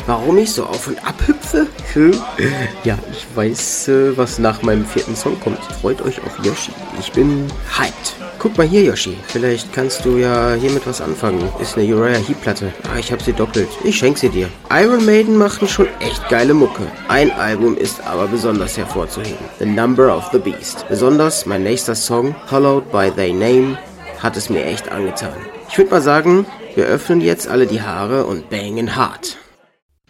warum ich so auf und ab hüpfe? Ja, ich weiß, was nach meinem 4. Song kommt. Freut euch auf Yoshi. Ich bin hyped. Guck mal hier, Yoshi. Vielleicht kannst du ja hiermit was anfangen. Ist eine Uriah Heep-Platte. Ich hab sie doppelt. Ich schenk sie dir. Iron Maiden machen schon echt geile Mucke. Ein Album ist aber besonders hervorzuheben. The Number of the Beast. Besonders mein nächster Song, Followed by Thy Name, hat es mir echt angetan. Ich würde mal sagen, wir öffnen jetzt alle die Haare und bangen hart.